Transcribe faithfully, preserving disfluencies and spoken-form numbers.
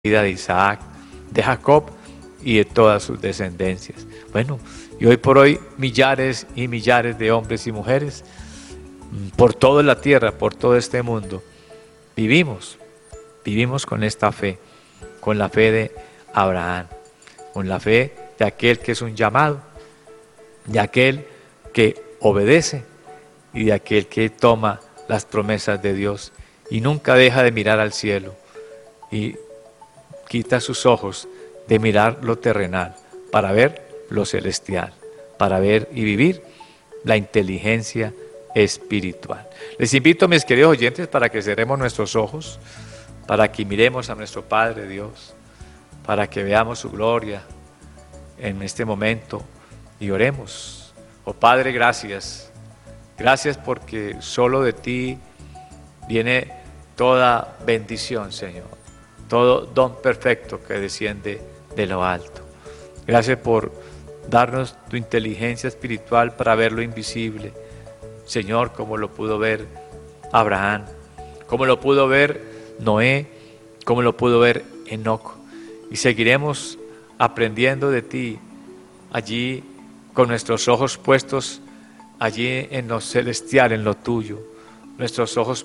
vida de Isaac, de Jacob y de todas sus descendencias. Bueno, y hoy por hoy millares y millares de hombres y mujeres por toda la tierra, por todo este mundo, vivimos, vivimos con esta fe, con la fe de Abraham, con la fe de aquel que es un llamado, de aquel que obedece y de aquel que toma las promesas de Dios y nunca deja de mirar al cielo y quita sus ojos de mirar lo terrenal para ver lo celestial, para ver y vivir la inteligencia espiritual. Les invito, mis queridos oyentes, para que cerremos nuestros ojos, para que miremos a nuestro Padre Dios, para que veamos su gloria en este momento y oremos. Oh Padre, gracias. Gracias porque solo de ti viene toda bendición, Señor. Todo don perfecto que desciende de lo alto. Gracias por darnos tu inteligencia espiritual para ver lo invisible, Señor, como lo pudo ver Abraham, como lo pudo ver Noé, como lo pudo ver Enoc. Y seguiremos aprendiendo de ti allí con nuestros ojos puestos allí en lo celestial, en lo tuyo, nuestros ojos